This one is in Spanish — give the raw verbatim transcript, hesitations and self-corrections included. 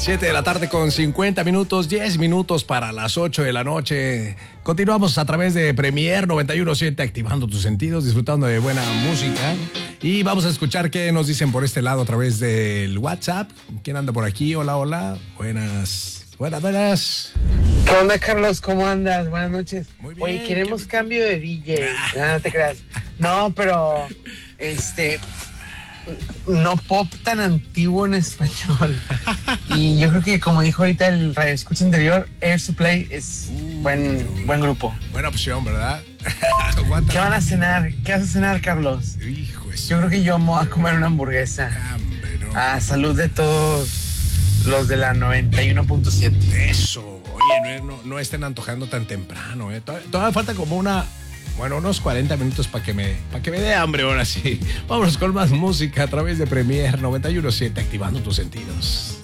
siete de la tarde con cincuenta minutos, diez minutos para las ocho de la noche. Continuamos a través de Premier noventa y uno punto siete, activando tus sentidos, disfrutando de buena música. Y vamos a escuchar qué nos dicen por este lado a través del WhatsApp. ¿Quién anda por aquí? Hola, hola. Buenas, buenas, buenas. ¿Qué onda, Carlos? ¿Cómo andas? Buenas noches. Muy bien. Oye, queremos ¿Qué... cambio de D J. No, no te creas. No, pero, este... no pop tan antiguo en español. Y yo creo que, como dijo ahorita el radio escucha anterior, Air Supply es uh, buen, buen grupo. Buena opción, ¿verdad? ¿Qué van a cenar? ¿Qué vas a cenar, Carlos? Hijo, yo creo que yo me voy a comer una hamburguesa. Hambre, ¿no? A salud de todos los de la noventa y uno punto siete. Eso. Oye, no, no, no estén antojando tan temprano, ¿eh? Todavía, todavía falta como una... Bueno, unos cuarenta minutos para que me para que me dé hambre ahora sí. Vámonos con más música a través de Premier noventa y uno punto siete, activando tus sentidos.